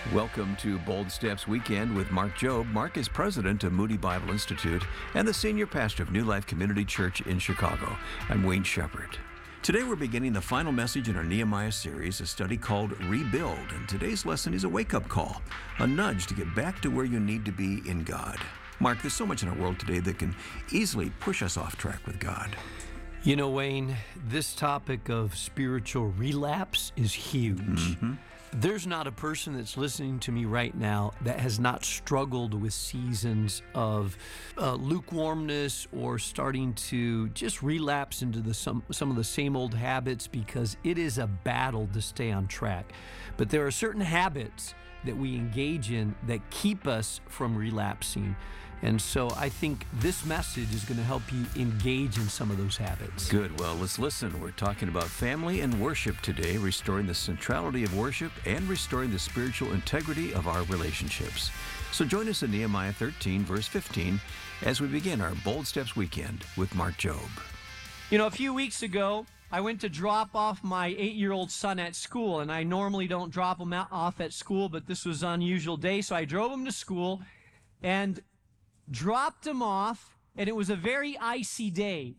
Welcome to Bold Steps Weekend with Mark Jobe. Mark is president of Moody Bible Institute and the senior pastor of New Life Community Church in Chicago. I'm Wayne Shepherd. Today we're beginning the final message in our Nehemiah series, a study called Rebuild. And today's lesson is a wake-up call, a nudge to get back to where you need to be in God. Mark, there's so much in our world today that can easily push us off track with God. You know, Wayne, this topic of spiritual relapse is huge. There's not a person that's listening to me right now that has not struggled with seasons of lukewarmness or starting to just relapse into some of the same old habits, because it is a battle to stay on track. But there are certain habits that we engage in that keep us from relapsing. And so I think this message is going to help you engage in some of those habits. Good. Well, let's listen. We're talking about family and worship today, restoring the centrality of worship and restoring the spiritual integrity of our relationships. So join us in Nehemiah 13, verse 15, as we begin our Bold Steps Weekend with Mark Jobe. You know, a few weeks ago, I went to drop off my 8-year-old son at school, and I normally don't drop him off at school, but this was an unusual day, so I drove him to school and dropped him off, and it was a very icy day.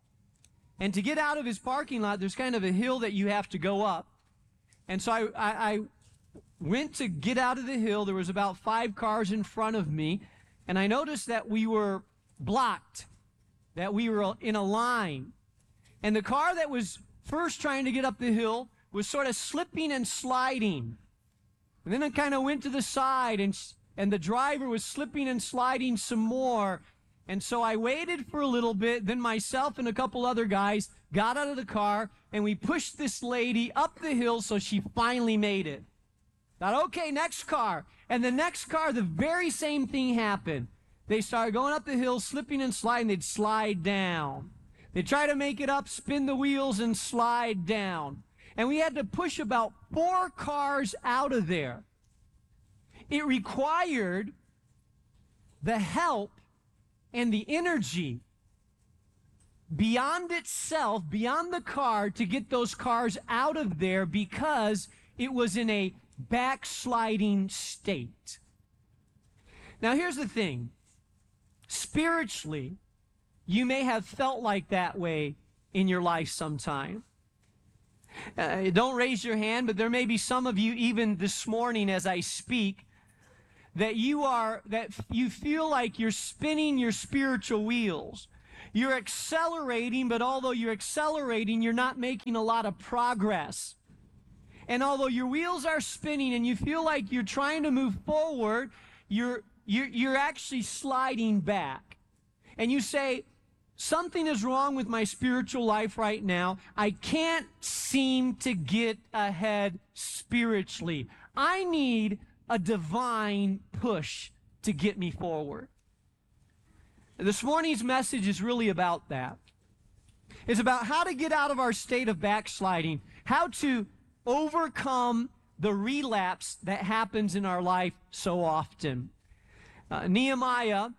And to get out of his parking lot, there's kind of a hill that you have to go up. And so I went to get out of the hill. There was about 5 cars in front of me, and I noticed that we were blocked, that we were in a line. And the car that was first trying to get up the hill was sort of slipping and sliding. And then it kind of went to the side, and the driver was slipping and sliding some more. And so I waited for a little bit. Then myself and a couple other guys got out of the car, and we pushed this lady up the hill so she finally made it. Thought, okay, next car. And the next car, the very same thing happened. They started going up the hill, slipping and sliding. They'd slide down. They'd try to make it up, spin the wheels, and slide down. And we had to push about 4 cars out of there. It required the help and the energy beyond itself, beyond the car, to get those cars out of there, because it was in a backsliding state. Now, here's the thing. Spiritually, you may have felt like that way in your life sometime. Don't raise your hand, but there may be some of you even this morning as I speak that you feel like you're spinning your spiritual wheels. You're accelerating, but although you're accelerating, you're not making a lot of progress. And although your wheels are spinning and you feel like you're trying to move forward, you're actually sliding back. And you say, something is wrong with my spiritual life right now. I can't seem to get ahead spiritually. I need a divine push to get me forward. This morning's message is really about that. It's about how to get out of our state of backsliding, how to overcome the relapse that happens in our life so often. Nehemiah,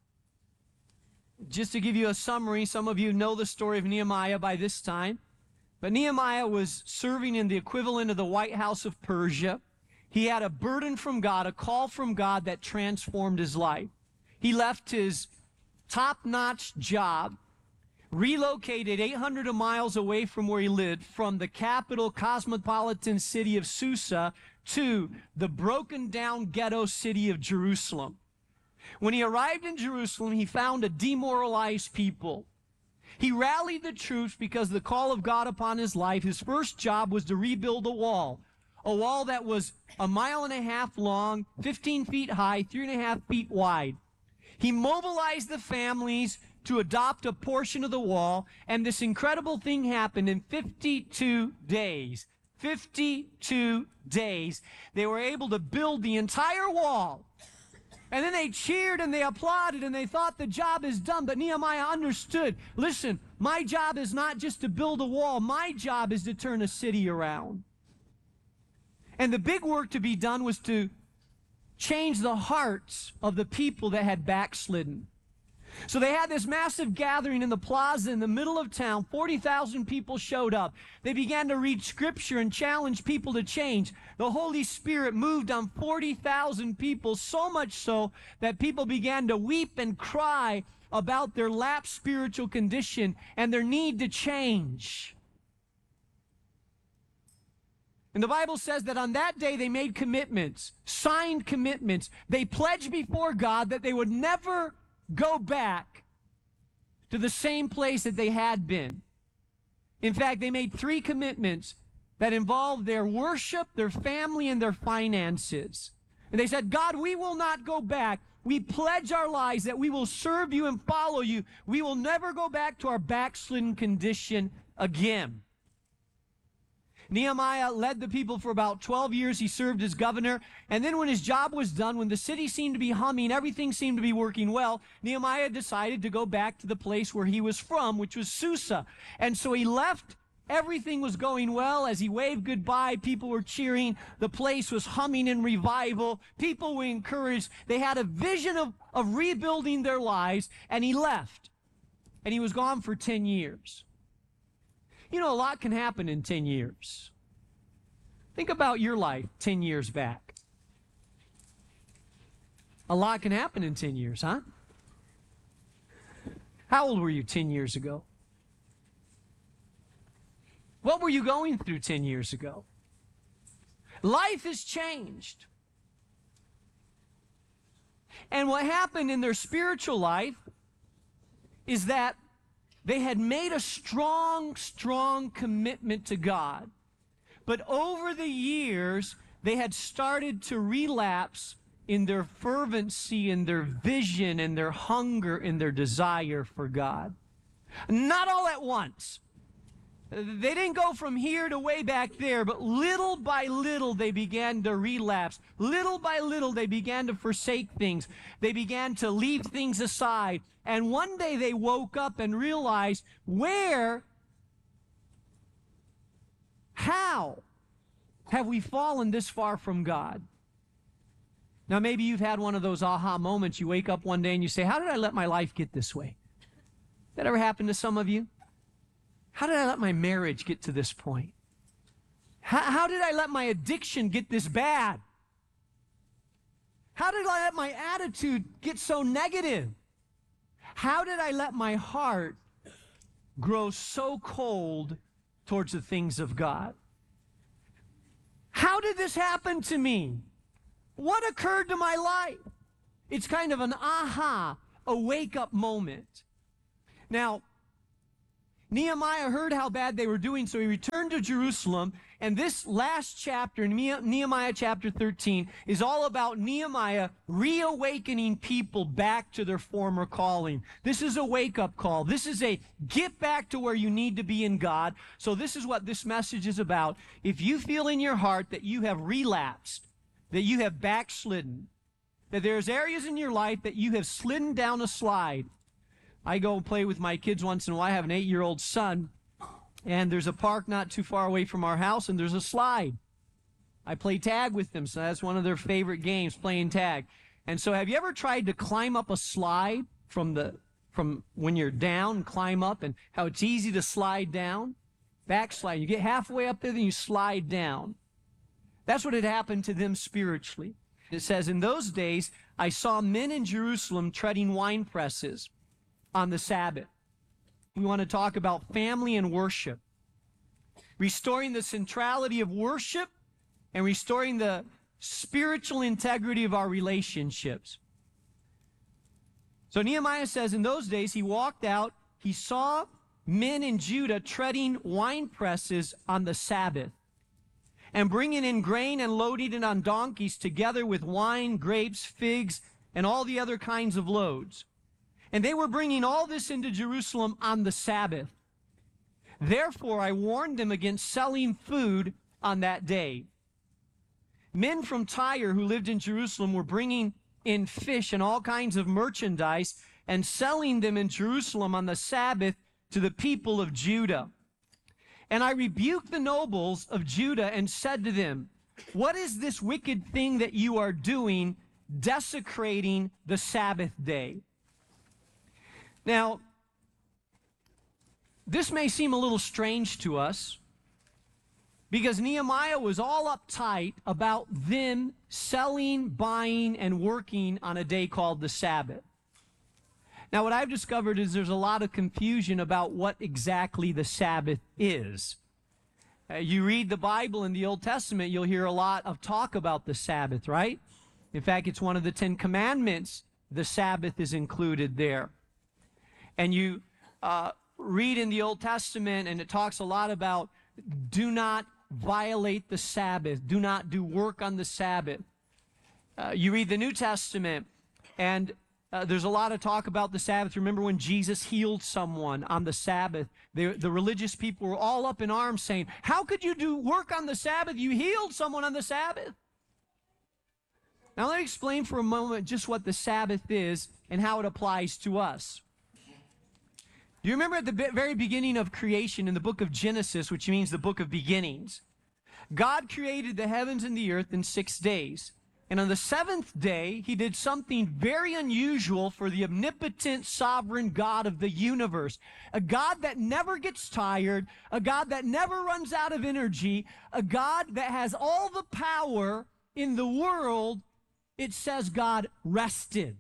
just to give you a summary, some of you know the story of Nehemiah by this time, but Nehemiah was serving in the equivalent of the White House of Persia. He had a burden from God, a call from God that transformed his life. He left his top-notch job, relocated 800 miles away from where he lived, from the capital cosmopolitan city of Susa to the broken-down ghetto city of Jerusalem. When he arrived in Jerusalem, he found a demoralized people. He rallied the troops because of the call of God upon his life. His first job was to rebuild a wall that was 1.5 miles long, 15 feet high, 3.5 feet wide. He mobilized the families to adopt a portion of the wall, and this incredible thing happened in 52 days. 52 days, they were able to build the entire wall. And then they cheered and they applauded and they thought the job is done. But Nehemiah understood, listen, my job is not just to build a wall. My job is to turn a city around. And the big work to be done was to change the hearts of the people that had backslidden. So they had this massive gathering in the plaza in the middle of town. 40,000 people showed up. They began to read scripture and challenge people to change. The Holy Spirit moved on 40,000 people, so much so that people began to weep and cry about their lapsed spiritual condition and their need to change. And the Bible says that on that day they made commitments, signed commitments. They pledged before God that they would never go back to the same place that they had been. In fact, they made 3 commitments that involved their worship, their family, and their finances. And they said, God, we will not go back. We pledge our lives that we will serve you and follow you. We will never go back to our backslidden condition again. Nehemiah led the people for about 12 years. He served as governor. And then when his job was done, when the city seemed to be humming, everything seemed to be working well, Nehemiah decided to go back to the place where he was from, which was Susa. And so he left. Everything was going well. As he waved goodbye, people were cheering. The place was humming in revival. People were encouraged. They had a vision of rebuilding their lives, and he left. And he was gone for 10 years. You know, a lot can happen in 10 years. Think about your life 10 years back. A lot can happen in 10 years, huh? How old were you 10 years ago? What were you going through 10 years ago? Life has changed. And what happened in their spiritual life is that they had made a strong, strong commitment to God. But over the years, they had started to relapse in their fervency, in their vision, in their hunger, in their desire for God. Not all at once. They didn't go from here to way back there, but little by little they began to relapse. Little by little they began to forsake things. They began to leave things aside. And one day they woke up and realized, how have we fallen this far from God? Now maybe you've had one of those aha moments. You wake up one day and you say, how did I let my life get this way? That ever happened to some of you? How did I let my marriage get to this point? How did I let my addiction get this bad? How did I let my attitude get so negative? How did I let my heart grow so cold towards the things of God? How did this happen to me? What occurred to my life? It's kind of an aha, a wake-up moment. Now, Nehemiah heard how bad they were doing, so he returned to Jerusalem. And this last chapter, Nehemiah chapter 13, is all about Nehemiah reawakening people back to their former calling. This is a wake-up call. This is a get back to where you need to be in God. So this is what this message is about. If you feel in your heart that you have relapsed, that you have backslidden, that there's areas in your life that you have slidden down a slide. I go and play with my kids once in a while. I have an 8-year-old son, and there's a park not too far away from our house, and there's a slide. I play tag with them, so that's one of their favorite games, playing tag. And so have you ever tried to climb up a slide from when you're down, climb up, and how it's easy to slide down? Backslide. You get halfway up there, then you slide down. That's what had happened to them spiritually. It says, in those days, I saw men in Jerusalem treading wine presses on the Sabbath. We want to talk about family and worship. Restoring the centrality of worship and restoring the spiritual integrity of our relationships. So Nehemiah says, in those days he walked out, he saw men in Judah treading wine presses on the Sabbath and bringing in grain and loading it on donkeys together with wine, grapes, figs, and all the other kinds of loads. And they were bringing all this into Jerusalem on the Sabbath. Therefore, I warned them against selling food on that day. Men from Tyre who lived in Jerusalem were bringing in fish and all kinds of merchandise and selling them in Jerusalem on the Sabbath to the people of Judah. And I rebuked the nobles of Judah and said to them, what is this wicked thing that you are doing, desecrating the Sabbath day? Now, this may seem a little strange to us because Nehemiah was all uptight about them selling, buying, and working on a day called the Sabbath. Now, what I've discovered is there's a lot of confusion about what exactly the Sabbath is. You read the Bible in the Old Testament, you'll hear a lot of talk about the Sabbath, right? In fact, it's one of the 10 Commandments. The Sabbath is included there. And you read in the Old Testament, and it talks a lot about do not violate the Sabbath. Do not do work on the Sabbath. You read the New Testament, and there's a lot of talk about the Sabbath. Remember when Jesus healed someone on the Sabbath? The religious people were all up in arms saying, how could you do work on the Sabbath? You healed someone on the Sabbath. Now let me explain for a moment just what the Sabbath is and how it applies to us. Do you remember at the very beginning of creation in the book of Genesis, which means the book of beginnings, God created the heavens and the earth in 6 days. And on the 7th day, he did something very unusual for the omnipotent, sovereign God of the universe. A God that never gets tired, a God that never runs out of energy, a God that has all the power in the world. It says God rested.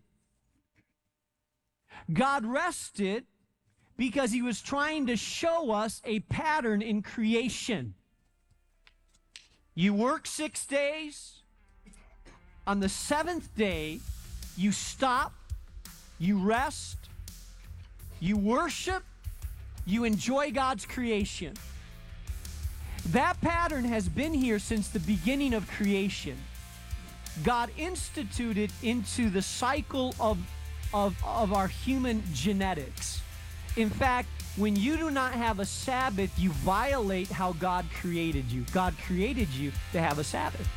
God rested because he was trying to show us a pattern in creation. You work 6 days. On the 7th day, you stop, you rest, you worship, you enjoy God's creation. That pattern has been here since the beginning of creation. God instituted into the cycle of our human genetics. In fact, when you do not have a Sabbath, you violate how God created you. God created you to have a Sabbath.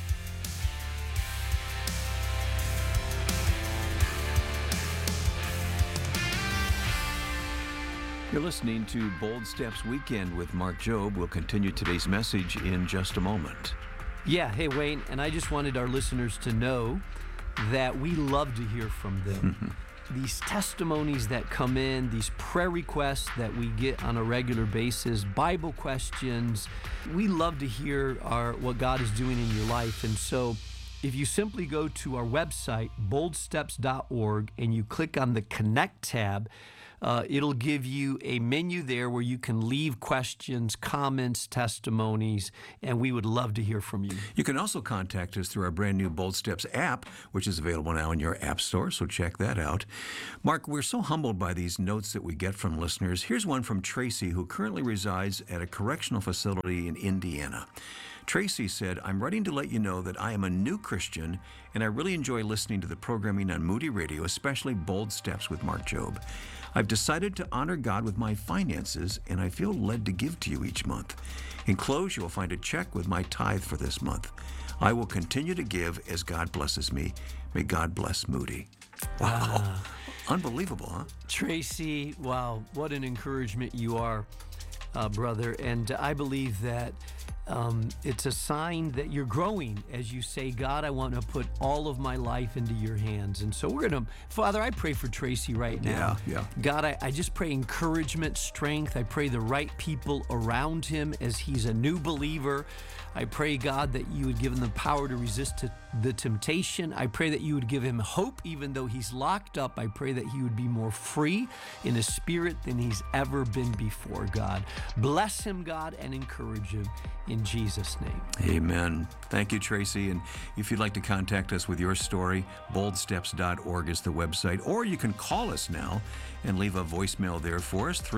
You're listening to Bold Steps Weekend with Mark Jobe. We'll continue today's message in just a moment. Yeah, hey Wayne, and I just wanted our listeners to know that we love to hear from them. These testimonies that come in, these prayer requests that we get on a regular basis, Bible questions, we love to hear what God is doing in your life. And so if you simply go to our website, boldsteps.org, and you click on the Connect tab, it'll give you a menu there where you can leave questions, comments, testimonies, and we would love to hear from you. You can also contact us through our brand new Bold Steps app, which is available now in your app store, so check that out. Mark, we're so humbled by these notes that we get from listeners. Here's one from Tracy, who currently resides at a correctional facility in Indiana. Tracy said, I'm writing to let you know that I am a new Christian, and I really enjoy listening to the programming on Moody Radio, especially Bold Steps with Mark Jobe. I've decided to honor God with my finances, and I feel led to give to you each month. Enclosed, you will find a check with my tithe for this month. I will continue to give as God blesses me. May God bless Moody. Wow. Unbelievable, huh? Tracy, wow, what an encouragement you are, brother. And I believe that it's a sign that you're growing as you say, God, I want to put all of my life into your hands. And so we're going to, Father, I pray for Tracy right now. Yeah. God, I just pray encouragement, strength. I pray the right people around him as he's a new believer. I pray, God, that you would give him the power to resist the temptation. I pray that you would give him hope even though he's locked up. I pray that he would be more free in his spirit than he's ever been before, God. Bless him, God, and encourage him in Jesus' name. Amen. Thank you, Tracy. And if you'd like to contact us with your story, boldsteps.org is the website, or you can call us now and leave a voicemail there for us.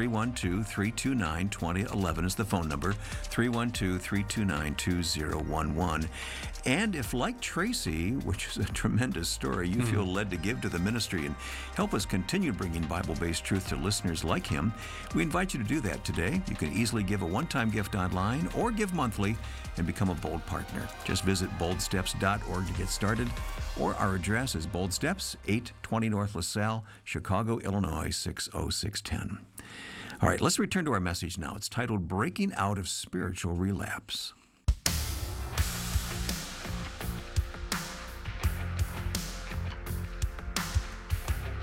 312-329-2011 is the phone number, 312-329-2011. And if, like Tracy, which is a tremendous story, you feel led to give to the ministry and help us continue bringing Bible-based truth to listeners like him, we invite you to do that today. You can easily give a one-time gift online or give monthly and become a Bold partner. Just visit boldsteps.org to get started, or our address is Bold Steps, 820 North LaSalle, Chicago, Illinois, 60610. All right, let's return to our message now. It's titled Breaking Out of Spiritual Relapse.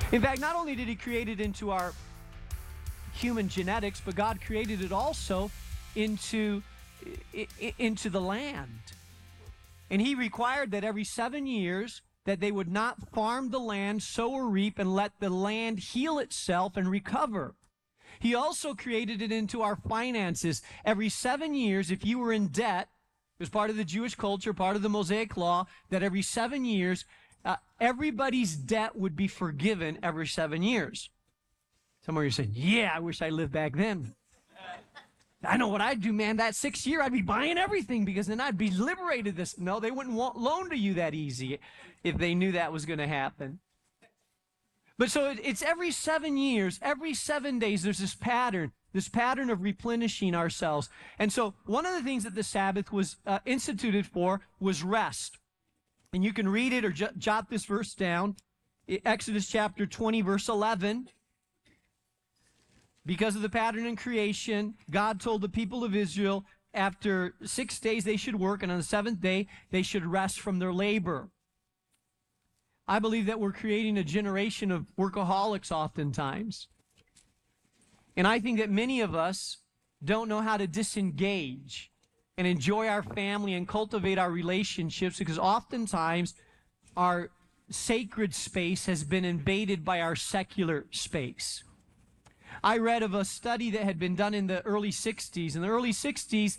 In fact, not only did he create it into our human genetics, but God created it also into the land. And he required that every 7 years that they would not farm the land, sow or reap, and let the land heal itself and recover. He also created it into our finances. Every 7 years, if you were in debt, it was part of the Jewish culture, part of the Mosaic law, that every 7 years, everybody's debt would be forgiven every 7 years. Some of you are saying, yeah, I wish I lived back then. I know what I'd do, man. That 6th year, I'd be buying everything because then I'd be liberated. No, they wouldn't loan to you that easy if they knew that was going to happen. But so it's every 7 years, every 7 days, there's this pattern of replenishing ourselves. And so one of the things that the Sabbath was instituted for was rest. And you can read it or jot this verse down. Exodus chapter 20, verse 11. Because of the pattern in creation, God told the people of Israel after 6 days they should work, and on the 7th day they should rest from their labor. I believe that we're creating a generation of workaholics oftentimes. And I think that many of us don't know how to disengage and enjoy our family and cultivate our relationships because oftentimes our sacred space has been invaded by our secular space. I read of a study that had been done in the early 60s. In the early 60s,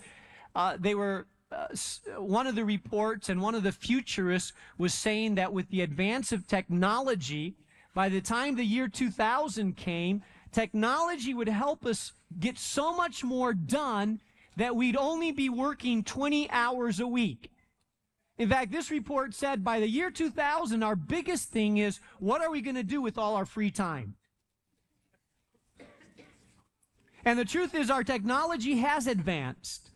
one of the reports and one of the futurists was saying that with the advance of technology, by the time the year 2000 came, technology would help us get so much more done that we'd only be working 20 hours a week. In fact, this report said by the year 2000, our biggest thing is, what are we going to do with all our free time? And the truth is, our technology has advanced.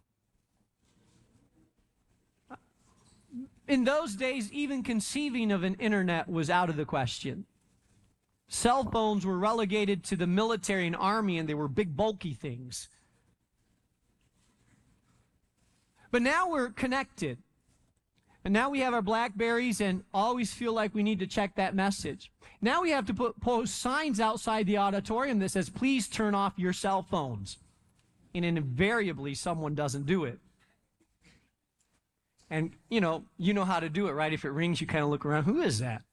In those days, even conceiving of an internet was out of the question. Cell phones were relegated to the military and army, and they were big, bulky things. But now we're connected. And now we have our BlackBerries and always feel like we need to check that message. Now we have to post signs outside the auditorium that says, please turn off your cell phones. And invariably, someone doesn't do it. And, you know how to do it, right? If it rings, you kind of look around. Who is that?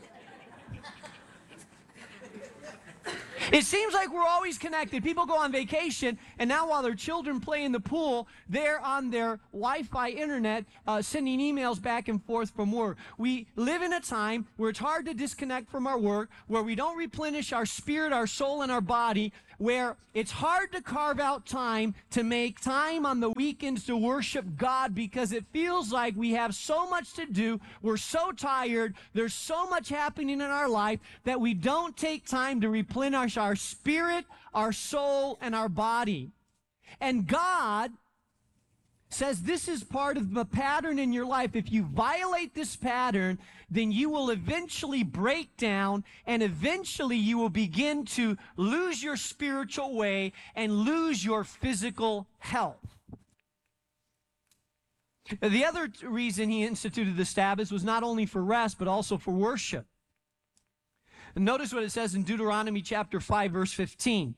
It seems like we're always connected. People go on vacation, and now while their children play in the pool, they're on their Wi-Fi internet sending emails back and forth from work. We live in a time where it's hard to disconnect from our work, where we don't replenish our spirit, our soul, and our body, where it's hard to carve out time to make time on the weekends to worship God because it feels like we have so much to do, we're so tired, there's so much happening in our life that we don't take time to replenish our spirit, our soul, and our body. And God says this is part of the pattern in your life. If you violate this pattern, then you will eventually break down, and eventually you will begin to lose your spiritual way and lose your physical health. The other reason he instituted the Sabbath was not only for rest, but also for worship. And notice what it says in Deuteronomy chapter 5, verse 15.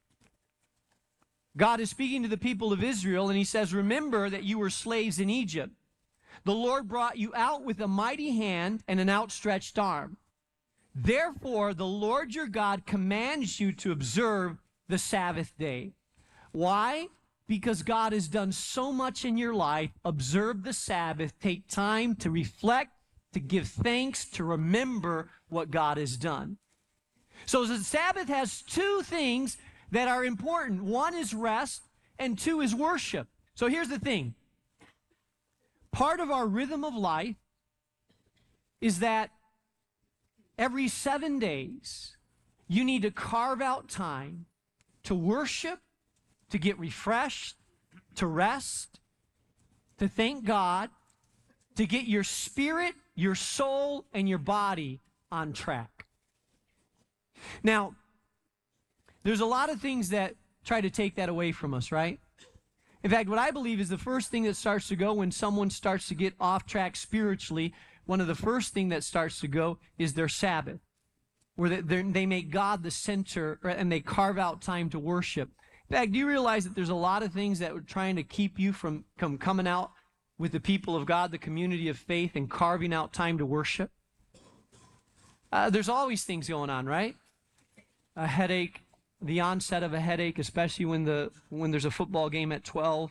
God is speaking to the people of Israel, and he says, remember that you were slaves in Egypt. The Lord brought you out with a mighty hand and an outstretched arm. Therefore, the Lord your God commands you to observe the Sabbath day. Why? Because God has done so much in your life. Observe the Sabbath. Take time to reflect, to give thanks, to remember what God has done. So the Sabbath has two things that are important. One is rest, and two is worship. So here's the thing. Part of our rhythm of life is that every 7 days, you need to carve out time to worship, to get refreshed, to rest, to thank God, to get your spirit, your soul, and your body on track. Now, there's a lot of things that try to take that away from us, right? In fact, what I believe is the first thing that starts to go when someone starts to get off track spiritually, one of the first things that starts to go is their Sabbath. where they make God the center, and they carve out time to worship. In fact, do you realize that there's a lot of things that are trying to keep you from coming out with the people of God, the community of faith, and carving out time to worship? There's always things going on, right? A headache, the onset of a headache, especially when there's a football game at 12.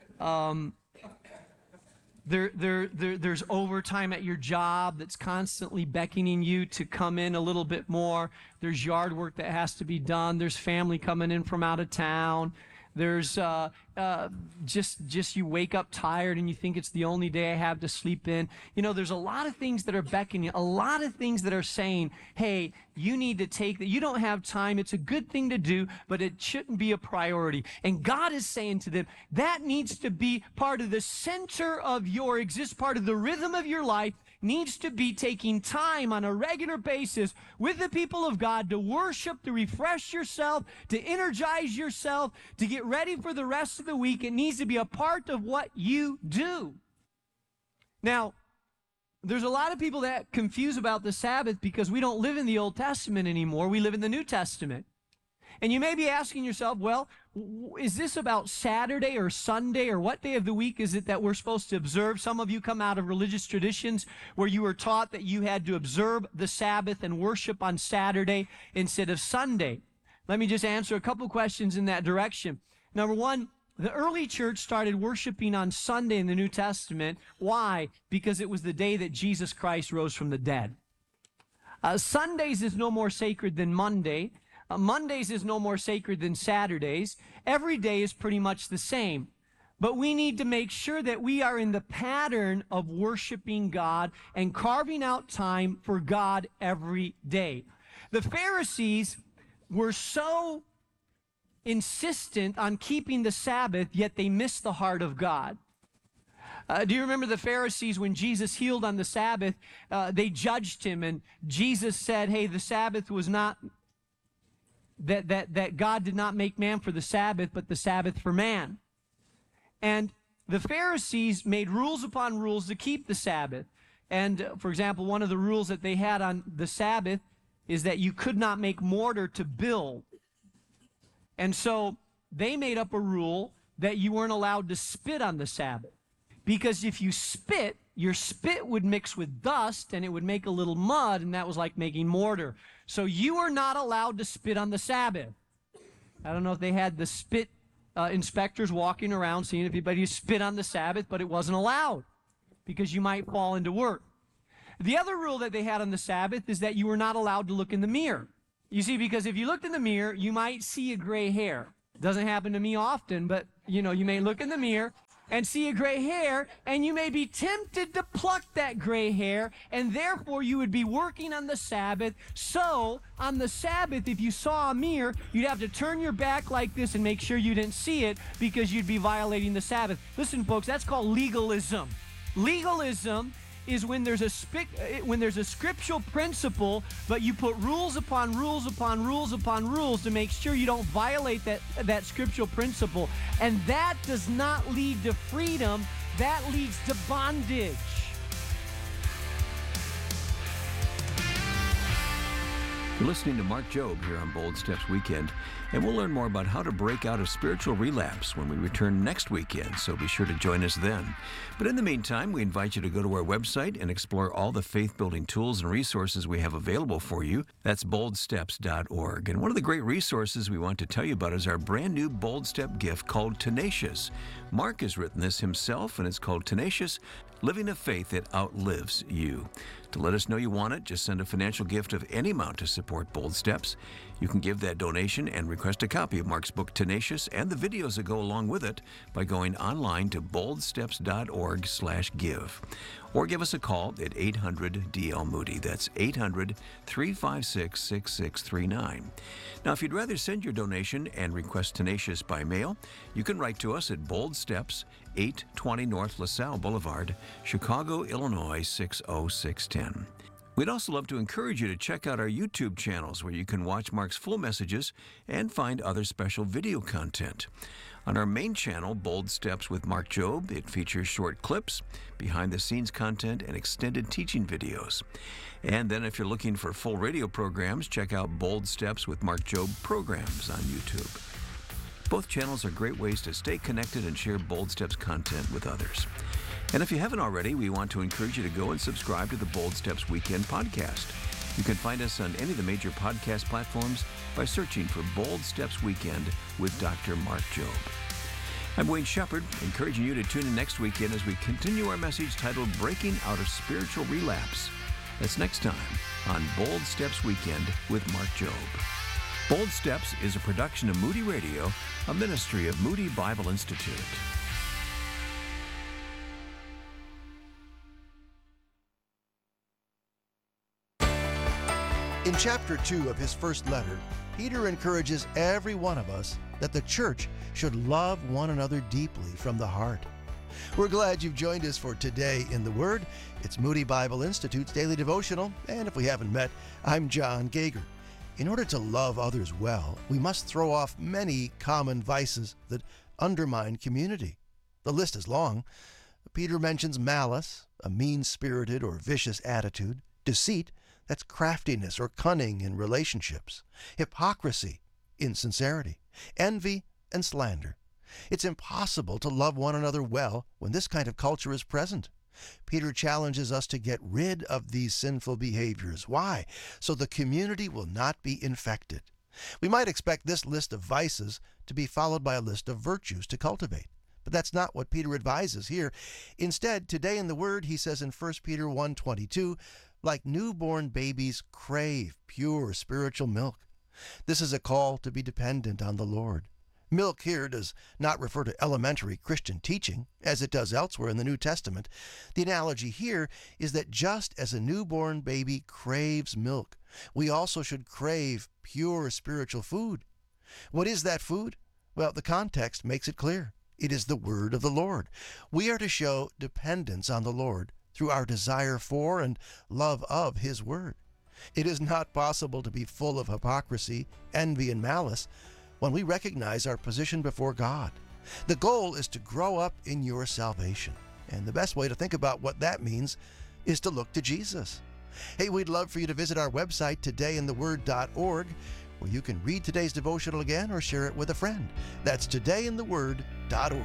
There's overtime at your job that's constantly beckoning you to come in a little bit more. There's yard work that has to be done. There's family coming in from out of town. There's just you wake up tired and you think it's the only day I have to sleep in. You know, there's a lot of things that are beckoning you, a lot of things that are saying, hey, you need to take that. You don't have time. It's a good thing to do, but it shouldn't be a priority. And God is saying to them, that needs to be part of the center of your part of the rhythm of your life, needs to be taking time on a regular basis with the people of God to worship, to refresh yourself, to energize yourself, to get ready for the rest of the week. It needs to be a part of what you do. Now, there's a lot of people that confuse about the Sabbath because we don't live in the Old Testament anymore. We live in the New Testament. And you may be asking yourself, well, is this about Saturday or Sunday, or what day of the week is it that we're supposed to observe? Some of you come out of religious traditions where you were taught that you had to observe the Sabbath and worship on Saturday instead of Sunday. Let me just answer a couple questions in that direction. Number one, the early church started worshiping on Sunday in the New Testament. Why? Because it was the day that Jesus Christ rose from the dead. Sundays is no more sacred than Monday. Mondays is no more sacred than Saturdays. Every day is pretty much the same. But we need to make sure that we are in the pattern of worshiping God and carving out time for God every day. The Pharisees were so insistent on keeping the Sabbath, yet they missed the heart of God. Do you remember the Pharisees when Jesus healed on the Sabbath? They judged him, and Jesus said, hey, the Sabbath was not... That God did not make man for the Sabbath, but the Sabbath for man. And the Pharisees made rules upon rules to keep the Sabbath. And, for example, one of the rules that they had on the Sabbath is that you could not make mortar to build. And so they made up a rule that you weren't allowed to spit on the Sabbath. Because if you spit, your spit would mix with dust and it would make a little mud, and that was like making mortar. So you are not allowed to spit on the Sabbath. I don't know if they had the spit inspectors walking around seeing if anybody spit on the Sabbath, but it wasn't allowed because you might fall into work. The other rule that they had on the Sabbath is that you were not allowed to look in the mirror. You see, because if you looked in the mirror, you might see a gray hair. Doesn't happen to me often, but you may look in the mirror and see a gray hair, and you may be tempted to pluck that gray hair, and therefore you would be working on the Sabbath. So, on the Sabbath, if you saw a mirror, you'd have to turn your back like this and make sure you didn't see it because you'd be violating the Sabbath. Listen, folks, that's called legalism. Legalism is when there's a scriptural principle, but you put rules upon rules upon rules upon rules to make sure you don't violate that scriptural principle. And that does not lead to freedom. That leads to bondage. You're listening to Mark Jobe here on Bold Steps Weekend, and we'll learn more about how to break out of spiritual relapse when we return next weekend, so be sure to join us then. But in the meantime, we invite you to go to our website and explore all the faith-building tools and resources we have available for you. That's boldsteps.org. And one of the great resources we want to tell you about is our brand new Bold Step gift called Tenacious. Mark has written this himself, and it's called Tenacious, Living a Faith That Outlives You. To let us know you want it, just send a financial gift of any amount to support Bold Steps. You can give that donation and request a copy of Mark's book Tenacious and the videos that go along with it by going online to boldsteps.org/give. Or give us a call at 800-DL-MOODY. That's 800-356-6639. Now, if you'd rather send your donation and request Tenacious by mail, you can write to us at Bold Steps, 820 North LaSalle Boulevard, Chicago, Illinois, 60610. We'd also love to encourage you to check out our YouTube channels where you can watch Mark's full messages and find other special video content. On our main channel, Bold Steps with Mark Jobe, it features short clips, behind-the-scenes content, and extended teaching videos. And then if you're looking for full radio programs, check out Bold Steps with Mark Jobe programs on YouTube. Both channels are great ways to stay connected and share Bold Steps content with others. And if you haven't already, we want to encourage you to go and subscribe to the Bold Steps Weekend podcast. You can find us on any of the major podcast platforms by searching for Bold Steps Weekend with Dr. Mark Jobe. I'm Wayne Shepherd, encouraging you to tune in next weekend as we continue our message titled Breaking Out of Spiritual Relapse. That's next time on Bold Steps Weekend with Mark Jobe. Bold Steps is a production of Moody Radio, a ministry of Moody Bible Institute. In chapter 2 of his first letter, Peter encourages every one of us that the church should love one another deeply from the heart. We're glad you've joined us for Today in the Word. It's Moody Bible Institute's daily devotional, and if we haven't met, I'm John Gager. In order to love others well, we must throw off many common vices that undermine community. The list is long. Peter mentions malice, a mean-spirited or vicious attitude, deceit, that's craftiness or cunning in relationships, hypocrisy, insincerity, envy, and slander. It's impossible to love one another well when this kind of culture is present. Peter challenges us to get rid of these sinful behaviors. Why? So the community will not be infected. We might expect this list of vices to be followed by a list of virtues to cultivate. But that's not what Peter advises here. Instead, today in the Word, he says in 1 Peter 1:22, like newborn babies crave pure spiritual milk. This is a call to be dependent on the Lord. Milk here does not refer to elementary Christian teaching, as it does elsewhere in the New Testament. The analogy here is that just as a newborn baby craves milk, we also should crave pure spiritual food. What is that food? Well, the context makes it clear. It is the word of the Lord. We are to show dependence on the Lord through our desire for and love of His word. It is not possible to be full of hypocrisy, envy, and malice when we recognize our position before God. The goal is to grow up in your salvation. And the best way to think about what that means is to look to Jesus. Hey, we'd love for you to visit our website, todayintheword.org, where you can read today's devotional again or share it with a friend. That's todayintheword.org.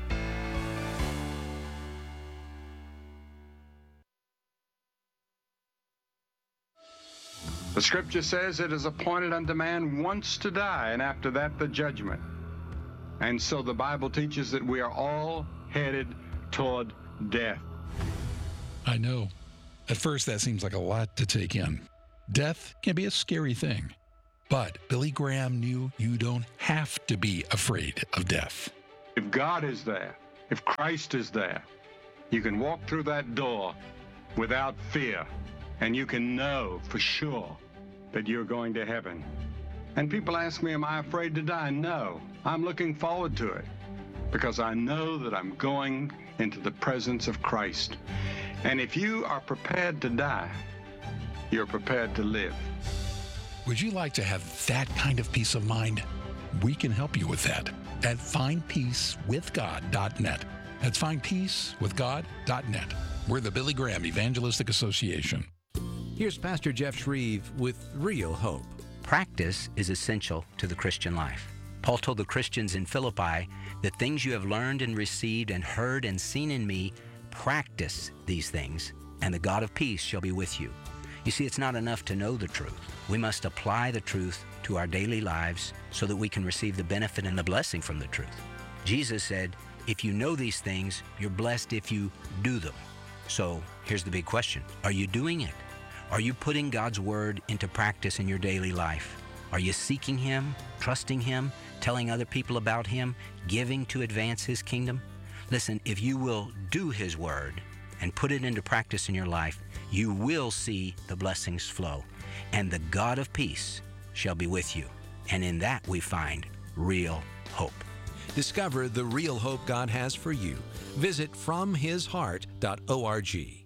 The scripture says it is appointed unto man once to die, and after that the judgment. And so the Bible teaches that we are all headed toward death. I know. At first that seems like a lot to take in. Death can be a scary thing. But Billy Graham knew you don't have to be afraid of death. If God is there, if Christ is there, you can walk through that door without fear. And you can know for sure that you're going to heaven. And people ask me, am I afraid to die? No, I'm looking forward to it because I know that I'm going into the presence of Christ. And if you are prepared to die, you're prepared to live. Would you like to have that kind of peace of mind? We can help you with that at findpeacewithgod.net. That's findpeacewithgod.net. We're the Billy Graham Evangelistic Association. Here's Pastor Jeff Shreve with Real Hope. Practice is essential to the Christian life. Paul told the Christians in Philippi, the things you have learned and received and heard and seen in me, practice these things, and the God of peace shall be with you. You see, it's not enough to know the truth. We must apply the truth to our daily lives so that we can receive the benefit and the blessing from the truth. Jesus said, if you know these things, you're blessed if you do them. So here's the big question. Are you doing it? Are you putting God's word into practice in your daily life? Are you seeking Him, trusting Him, telling other people about Him, giving to advance His kingdom? Listen, if you will do His word and put it into practice in your life, you will see the blessings flow, and the God of peace shall be with you. And in that we find real hope. Discover the real hope God has for you. Visit FromHisHeart.org.